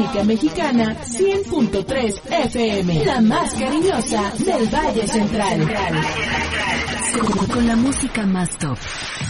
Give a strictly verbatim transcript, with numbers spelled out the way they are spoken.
República Mexicana, cien punto tres F M, la más cariñosa del Valle Central. Con, con la música más top.